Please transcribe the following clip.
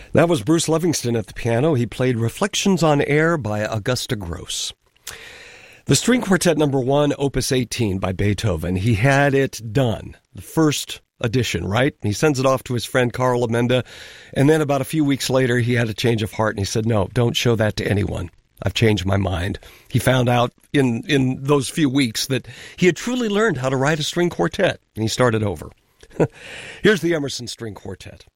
That was Bruce Livingston at the piano. He played Reflections on Air by Augusta Gross. The String Quartet number 1, Opus 18 by Beethoven. He had it done, the first edition, right? He sends it off to his friend Carl Amenda, and then about a few weeks later, he had a change of heart, and he said, no, don't show that to anyone. I've changed my mind. He found out in those few weeks that he had truly learned how to write a string quartet, and he started over. Here's the Emerson String Quartet.